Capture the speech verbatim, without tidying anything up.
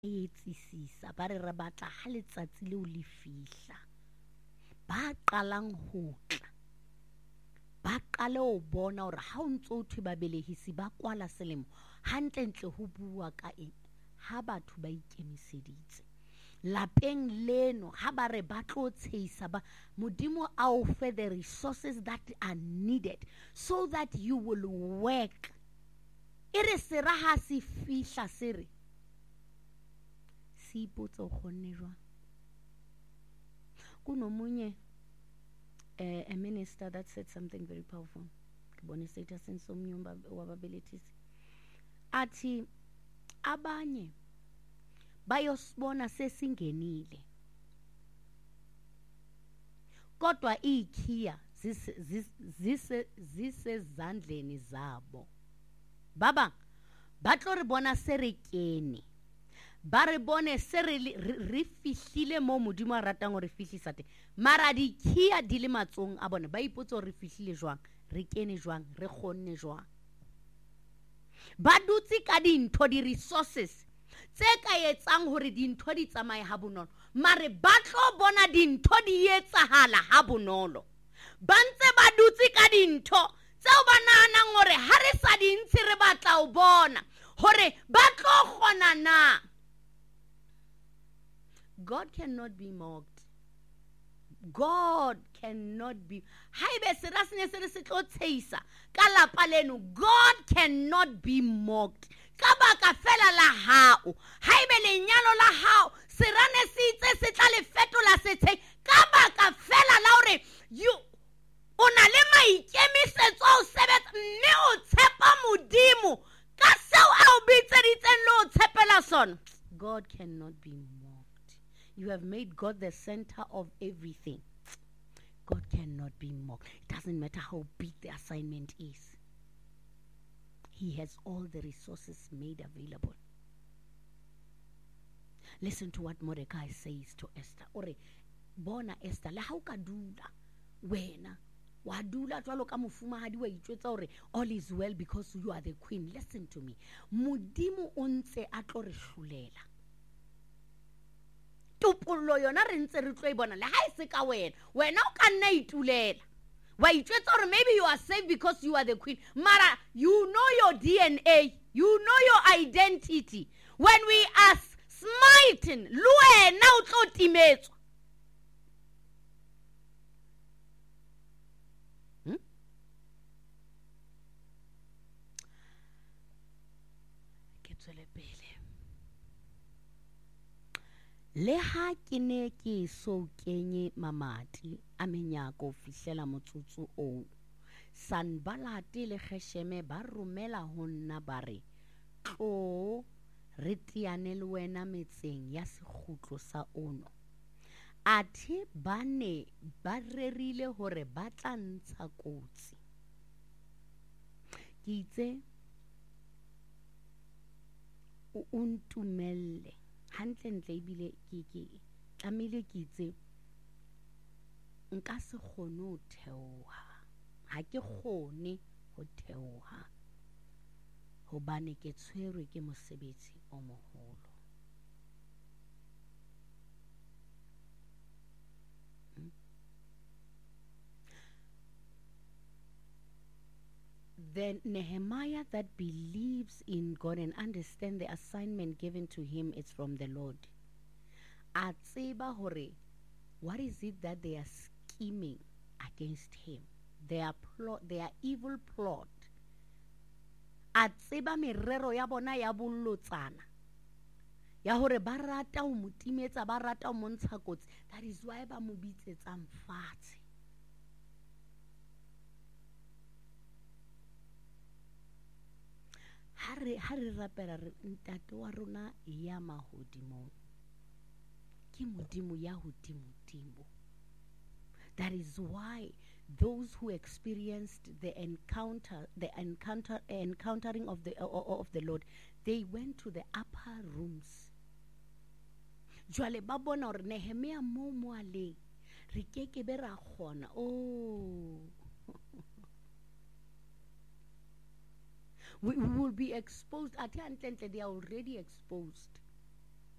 etsisisa ba re re batla ha letsatsi leo le fihla ba qalang ho tla ba qale ho bona hore ha o ntso o thwe babelehisi ba kwala selemo hantle ntle ho bua ka eng ha batho ba ikemiseditse lapeng leno ha ba re ba tlo tshehisa ba modimo a o fe the resources that are needed so that you will work e re sera ha se fihla se re se ipotsa o kgonne jwang kuno munye uh, a minister that said something very powerful ke bone status ensomnyumba wa babelethisi athi abanye bayosibona sesingenile kodwa ikhiya zise zisezandleni zabo baba batlo re bona se re kene ba re bone se re re fihlile mo modimo a ratang hore fihlisa te mara di khiya di le matsong a bona ba ipotsa hore fihlile jwang re kene jwang re kgonne jwang ba dutse ka dintho di resources tse ka etsang hore dintho di tsamaye ha bonolo mare ba tlo bona dintho di etsahala ha bonolo ba ntse ba dutse ka dintho tseo ba nahanang hore ha re sa di ntse re batla o bona hore ba tlo kgona na. God cannot be mocked. God cannot be. Haibe sera sene se se tlo tshehisa ka lapa leno. God cannot be mocked. Ka baka fela la hao. Haibe lenyalo la hao serane se itse se tla le fetola se tshe ka baka fela la hore you ona le maikemisetso o sebetsa mme o tshepa modimo ka seo a o bitseditseng le o tshepela sona. God cannot be mocked. You have made God the center of everything. God cannot be mocked. It doesn't matter how big the assignment is. He has all the resources made available. Listen to what Mordecai says to Esther. Ore, bona Esther, la ha o ka dula wena wa dula jwalo ka mofumahadi wa itjwetsa hore all is well because you are the queen. Listen to me. Modimo o ntse a tlo re hlolela. Tupullo yona re ntse re tlo e bona le ha e se ka wena wena o ka nna itulela wa itjwetsa hore maybe you are saved because you are the queen mara you know your D N A, you know your identity. When we are smiting le wena o tlo timetswa. ke tswele pele le ha ke ne ke so kenye mamati a menyako fihlela motsotso o Sanbalati le Gesheme ba romela ho nna bare tlo re tiane le wena metseng ya sekgutlo sa ono athe ba ne ba rerile hore ba tla ntsha kotsi ke itse o untumelle hantle ntle ebile ke ke tlamehile ke itse nka se kgone ho theoha ha ke kgone ho theoha hobane ke tshwerwe ke mosebetsi o moholo. Then Nehemiah that believes in God and understands the assignment given to him is from the Lord. A tseba hore what is it that they are scheming against him? Their plot, their evil plot. A tseba merero ya bona ya bollotsana. Ya hore ba rata ho motimetsa ba rata ho montsha kotsi. That is why ba mo bitsetsa mfatshe. Hare hare rapela re ntate wa rona ya mahodimo ke modimo ya hodimo. That is why those who experienced the encounter the encounter encountering of the uh, of the Lord, they went to the upper rooms. Jwale ba bona hore Nehemia mo mo ale re keke be ra khona. Oh, we, we will be exposed. At the they are already exposed.